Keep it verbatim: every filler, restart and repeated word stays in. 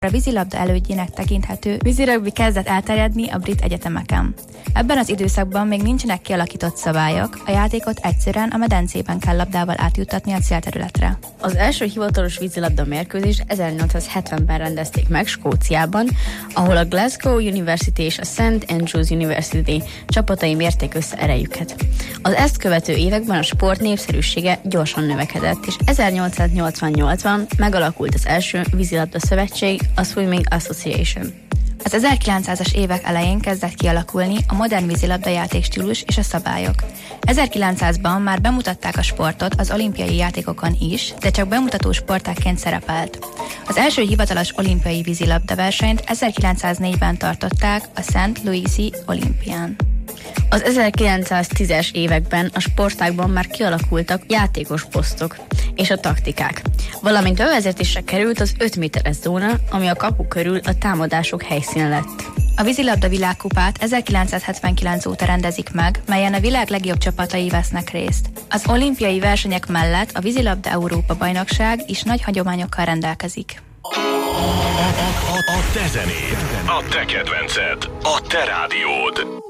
A vízilabda elődjének tekinthető vízirögbi kezdett elterjedni a brit egyetemeken. Ebben az időszakban még nincsenek kialakított szabályok, a játékot egyszerűen a medencében kell labdával átjuttatni a célterületre. Az első hivatalos vízilabda mérkőzést ezernyolcszázhetvenben rendezték meg Skóciában, ahol a Glasgow University és a Saint Andrews University csapatai mérték össze erejüket. Az ezt követő években a sport népszerűsége gyorsan növekedett, és ezernyolcszáznyolcvannyolcban megalakult az első vízilabda szövetség, a Swimming Association. Az ezerkilencszázas évek elején kezdett kialakulni a modern vízilabda játékstílus és a szabályok. ezerkilencszázban már bemutatták a sportot az olimpiai játékokon is, de csak bemutató sportágként szerepelt. Az első hivatalos olimpiai vízilabda versenyt ezerkilencszáznégyben tartották a Saint Louis-i olimpián. Az ezerkilencszáztízes években a sportágban már kialakultak játékos posztok és a taktikák, valamint bevezetésre került az öt méteres zóna, ami a kapu körül a támadások helyszíne lett. A vízilabda világkupát ezerkilencszázhetvenkilenc óta rendezik meg, melyen a világ legjobb csapatai vesznek részt. Az olimpiai versenyek mellett a vízilabda Európa bajnokság is nagy hagyományokkal rendelkezik. A te zenéd, a te kedvenced, a te rádiód.